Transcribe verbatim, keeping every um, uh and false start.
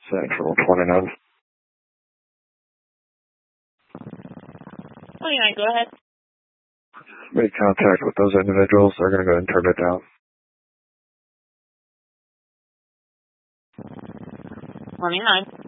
Central twenty-nine. twenty-nine, go ahead. Made contact with those individuals. They're going to go ahead and turn it down. twenty-nine.